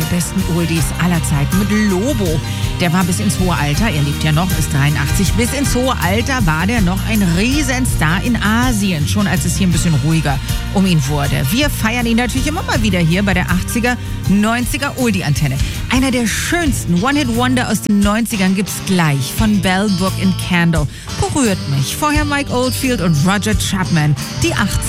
besten Oldies aller Zeiten mit Lobo. Der war bis ins hohe Alter, er lebt ja noch, ist 83, bis ins hohe Alter war der noch ein Riesenstar in Asien, schon als es hier ein bisschen ruhiger um ihn wurde. Wir feiern ihn natürlich immer mal wieder hier bei der 80er, 90er Oldie-Antenne. Einer der schönsten One-Hit-Wonder aus den 90ern gibt's gleich von Bell, Book and Candle. Berührt mich. Vorher Mike Oldfield und Roger Chapman, die 80er.